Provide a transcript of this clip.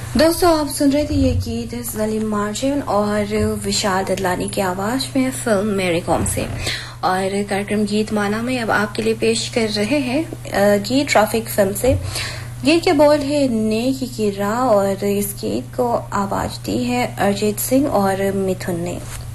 दोस्तों, आप सुन रहे थे ये गीत सलीम मार्जिन और विशाल ददलानी की आवाज में फिल्म मेरी कॉम से। और कार्यक्रम गीत माला में अब आपके लिए पेश कर रहे हैं गीत ट्रैफिक फिल्म से। गीत के बोल है नेकी की राह और इस गीत को आवाज दी है अरिजीत सिंह और मिथुन ने।